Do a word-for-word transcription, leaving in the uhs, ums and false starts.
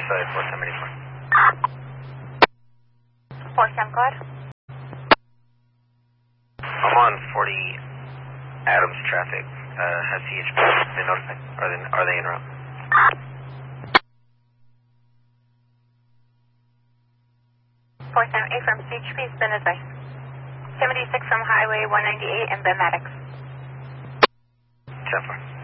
side, four seventy-four. four seven, go ahead. I'm on forty Adams traffic. Uh, has C H P been notified? Are they, are they en route? four seven eight from C H P has been advised. seventy-six from Highway one ninety-eight and Ben Maddox. ten four.